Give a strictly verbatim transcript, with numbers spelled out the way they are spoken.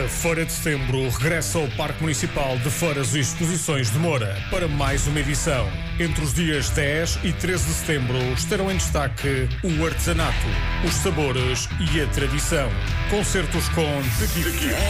A Feira de Setembro regressa ao Parque Municipal de Feiras e Exposições de Moura para mais uma edição. Entre os dias dez e treze de setembro estarão em destaque o artesanato, os sabores e a tradição. Concertos com Tequila